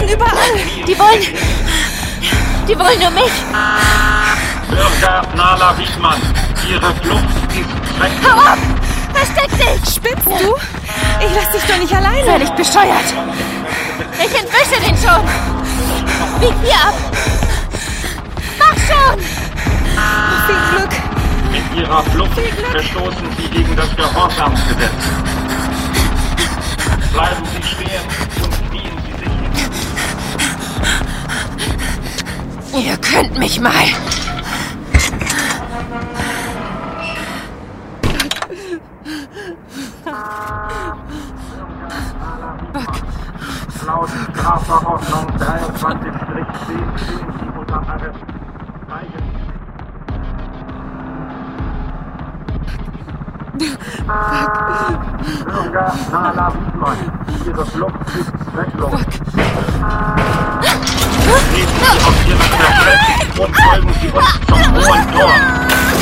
Wachen überall. Die wollen nur mich. Bürger Nala Wiedmann, Ihre Flucht ist zwecklos. Hau ab! Versteck dich! Spinnst du? Ich lass dich doch nicht alleine. Völlig bescheuert. Ich entwische den schon. Bieg hier ab. Mach schon! Viel Glück. Mit Ihrer Flucht verstoßen Sie gegen das Gehorsamsgesetz. Bleiben Sie stehen und knien Sie sich hin. Ihr könnt mich mal. Laut Strafverordnung 23-10 stehen Sie unter Arrest. Bürger Nala Wiedmann, Ihre Flucht ist zwecklos. Nehmen Sie auf Ihre Kräfte und folgen Sie uns zum Hohen Tor.